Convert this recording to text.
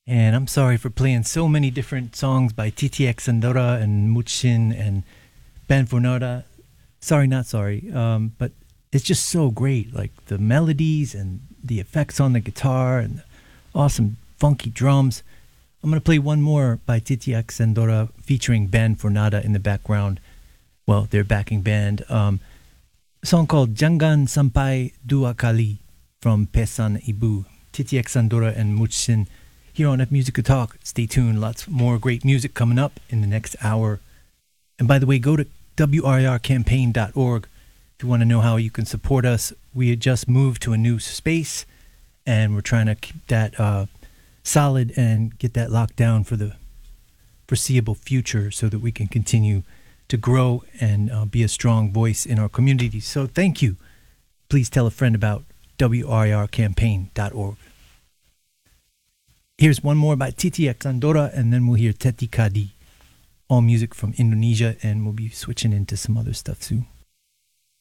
And I'm sorry for playing so many different songs by TTX Andorra and Muchin and Ben Fornada. Sorry, not sorry. But it's just so great. Like the melodies and the effects on the guitar and the awesome funky drums. I'm going to play one more by TTX Andorra featuring Ben Fornada in the background. Well, their backing band. A song called Jangan Sampai Dua Kali from Pesan Ibu. TTX Andorra and Muchin here on F Musica Talk. Stay tuned. Lots more great music coming up in the next hour. And by the way, go to WRIRcampaign.org if you want to know how you can support us. We had just moved to a new space, and we're trying to keep that solid and get that locked down for the foreseeable future so that we can continue to grow and be a strong voice in our community. So thank you. Please tell a friend about WRIRcampaign.org. Here's one more by TTX Andorra, and then we'll hear Teti Kadi. All music from Indonesia, and we'll be switching into some other stuff soon.